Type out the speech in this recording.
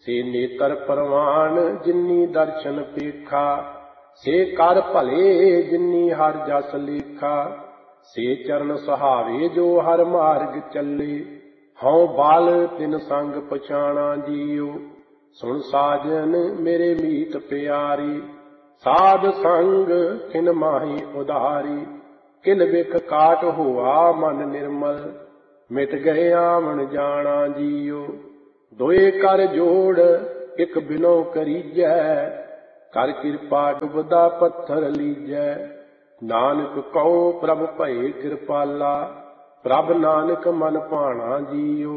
से नेतर परवान जिन्नी दर्शन पेखा, से कर भले जिन्नी हर जस लेखा। से चरण सुहावे जो हर मार्ग चले, हऊँ बाल तिन संग पछाणा जियो। सुन साजन मेरे मीत प्यारी, साध संग किन माही उधारी। किल बिख काट हुआ मन निर्मल, मिट गए आवन जाना जियो। दोए कर जोड़ इक बिनो करीजै, कर कृपा डुबदा पत्थर लीजै। नानक कहो प्रभ भये कृपाला, प्रभ नानक मन भाणा जियो।